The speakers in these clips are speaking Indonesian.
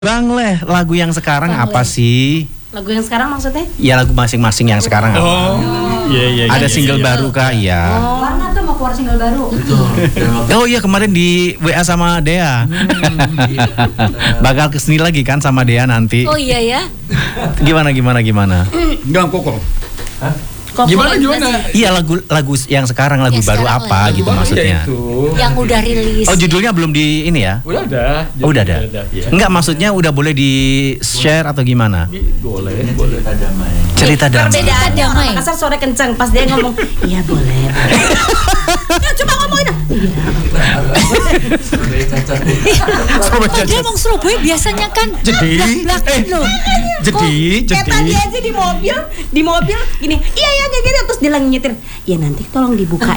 Bang Leh, lagu yang sekarang Bang apa Leh. sih? Lagu yang sekarang maksudnya? Ya lagu masing-masing yang sekarang apa? Iya. Ada single baru kah? Iya. Warna tuh mau keluar single baru. Oh iya, kemarin di WA sama Dea. Bakal kesini lagi kan sama Dea nanti. Oh iya ya. Gimana? Enggak kok. Kok Gimana? Iya lagu yang sekarang lagu Yang baru sekarang apa lagi. gitu maksudnya? Yang udah rilis. Oh judulnya belum di ini ya? Udah ada. Oh, udah ada. Ya. Enggak, maksudnya udah boleh di share atau gimana? Boleh. Cerita damai. Perbedaan Damai. Orang Makassar suara kencang pas dia ngomong, iya boleh. Ya, coba ngomongin. Kalau dia ngomong Surabaya biasanya kan blak-blakan loh. Jadi Kayak tadi aja di mobil gini, iya ya kayak gitu terus dia lagi nyetir. Ya nanti tolong dibukain.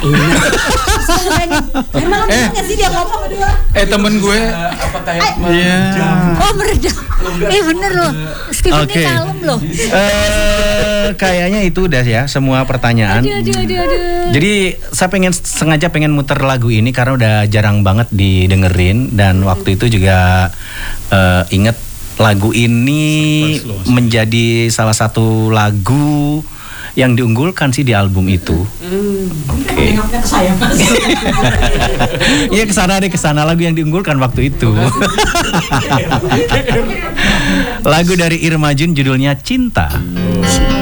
Emang nggak sih dia ngomong berdua? Temen gue Iya. Oh meredam. Bener loh. Steven Oke. ini kalem loh. Kayaknya itu udah ya semua pertanyaan. Aduh. Jadi saya sengaja pengen muter lagu ini karena udah jarang banget didengerin dan waktu itu juga inget lagu ini menjadi salah satu lagu yang diunggulkan sih di album itu. Oke. Nengoknya ke saya mas. Iya kesana lagu yang diunggulkan waktu itu. Lagu dari Irma Jun judulnya Cinta.